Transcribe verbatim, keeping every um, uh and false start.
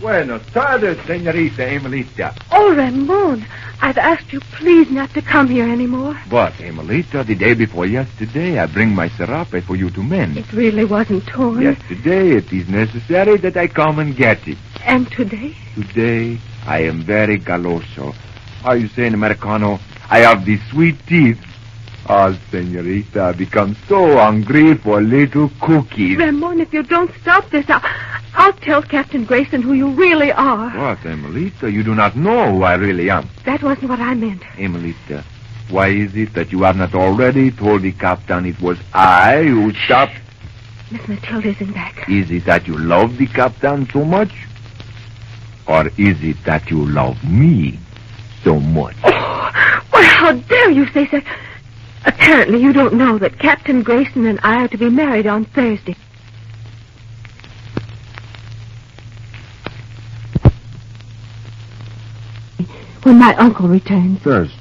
Buenos tardes, señorita Emelita. Oh, Ramon, I've asked you please not to come here anymore. But, Emelita, the day before yesterday, I bring my serape for you to mend. It really wasn't torn. Yesterday, it is necessary that I come and get it. And today? Today, I am very galoso. How you say in Americano? I have the sweet teeth. Ah, señorita, I become so hungry for little cookies. Ramon, if you don't stop this, I'll, I'll tell Captain Grayson who you really are. What, Emelita? You do not know who I really am. That wasn't what I meant. Emelita, why is it that you have not already told the captain it was I who stopped? Miss Matilda isn't back. Is it that you love the captain so much? Or is it that you love me so much? Oh, well, how dare you say so? Apparently you don't know that Captain Grayson and I are to be married on Thursday. When my uncle returns. Thursday.